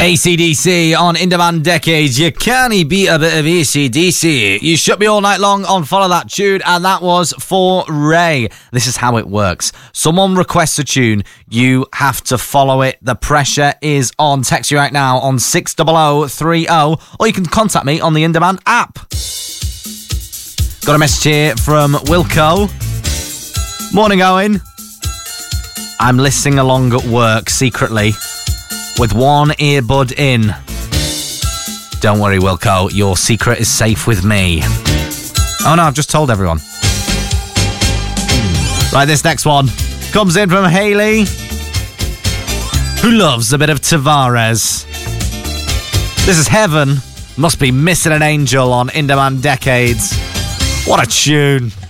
AC/DC on In Demand Decades. You can't beat a bit of AC/DC. You should be all night long on Follow That Tune, and that was for Ray. This is how it works. Someone requests a tune, you have to follow it. The pressure is on. Text you right now on 60030, or you can contact me on the In Demand app. Got a message here from Wilco. Morning, Owen. I'm listening along at work secretly with one earbud in. Don't worry, Wilco, your secret is safe with me. Oh no, I've just told everyone. Right, this next one comes in from Hayley, who loves a bit of Tavares. This is Heaven. Must be missing an angel on In Demand Decades. What a tune.